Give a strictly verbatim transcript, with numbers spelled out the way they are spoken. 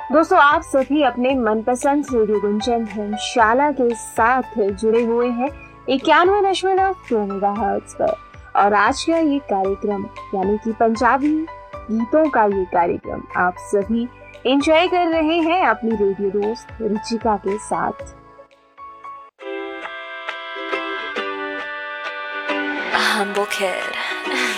दोस्तों, आप सभी अपने मनपसंद रेडियो गुंजन धर्मशाला के साथ जुड़े हुए हैं इक्यानवे दशमलव दो मेगाहर्ट्ज पर। और आज का ये कार्यक्रम यानी कि पंजाबी गीतों का ये कार्यक्रम आप सभी एंजॉय कर रहे हैं अपनी रेडियो दोस्त रुचिका के साथ। A humble kid